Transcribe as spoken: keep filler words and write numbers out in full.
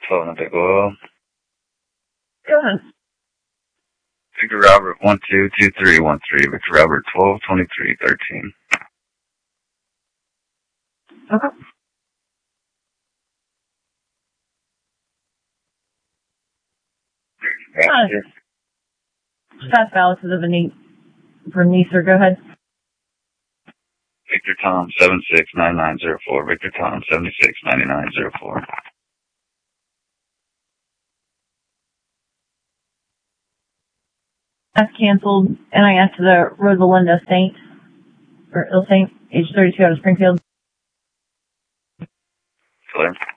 twelve Olympic Oil. Go ahead. Victor Robert one two two three one three. Victor Robert twelve twenty-three thirteen. Okay. Gotcha. Fast Valid to the Venice from Neeser. Go ahead. Victor Tom seven six nine nine zero four. Victor Tom seventy six ninety nine zero four. That's canceled. N I S to the Rosalinda Saint, or Ill Saint, age thirty-two, out of Springfield. Clear.